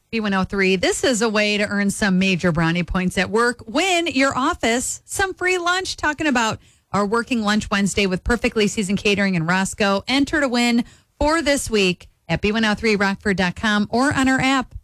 B103. This is a way to earn some major brownie points at work. Win your office some free lunch. Talking about our Working Lunch Wednesday with Perfectly Seasoned Catering in Roscoe. Enter to win for this week at B103rockford.com or on our app.